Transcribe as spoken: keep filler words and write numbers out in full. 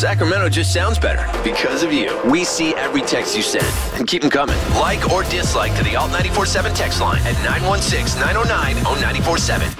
Sacramento just sounds better because of you. We see every text you send and keep them coming. Like or dislike to the Alt nine four seven text line at nine one six, nine oh nine, oh nine four seven.